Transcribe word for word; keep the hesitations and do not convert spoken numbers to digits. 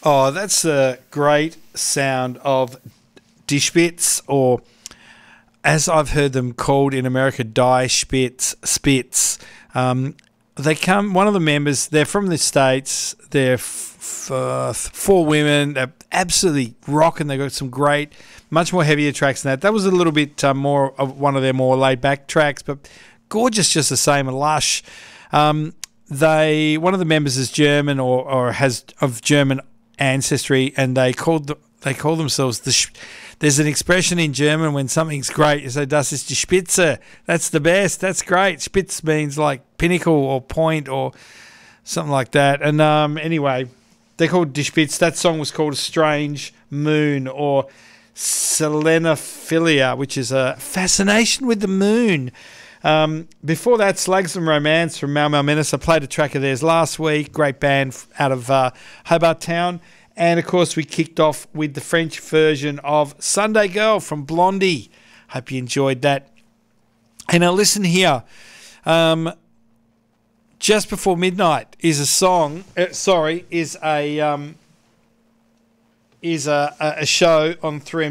Oh, that's the great sound of Die Spitz, or as I've heard them called in America, Die Spitz, Spitz. Um, they come, one of the members, they're from the States, they're f- f- four women, they're absolutely rocking, they've got some great, much more heavier tracks than that. That was a little bit uh, more of one of their more laid-back tracks, but gorgeous just the same, and lush. Um, they, one of the members is German or, or has of German ancestry, and they called the, they call themselves the. Sh- There's an expression in German when something's great. You say, "Das ist die Spitze." That's the best. That's great. Spitz means like pinnacle or point or something like that. And um, anyway, they're called Die Spitz. That song was called "Strange Moon" or "Selenophilia," which is a fascination with the moon. Um, before that, Slags and Romance from Mau Mau Menace. I played a track of theirs last week. Great band out of uh, Hobart Town. And, of course, we kicked off with the French version of Sunday Girl from Blondie. Hope you enjoyed that. And now listen here. Um, Just Before Midnight is a song, uh, sorry, is a um, is a, a show on three M